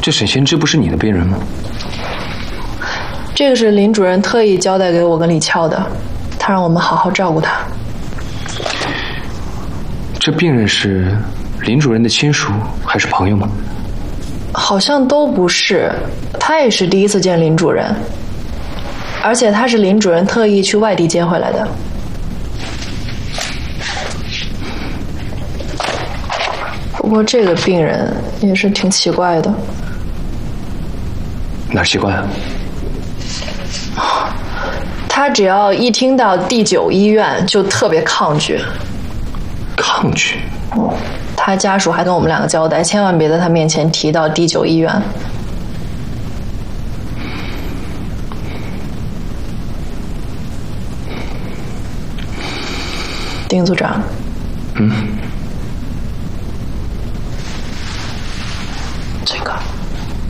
这沈先知不是你的病人吗？ 这个是林主任特意交代给我跟李俏的，他让我们好好照顾他。 这病人是林主任的亲属还是朋友吗？ 好像都不是，他也是第一次见林主任，而且他是林主任特意去外地接回来的。不过这个病人也是挺奇怪的。 哪儿奇怪啊？ 他只要一听到第9医院就特别抗拒。 抗拒？ 他家属还跟我们2个交代，千万别在他面前提到第9医院。丁组长。这个。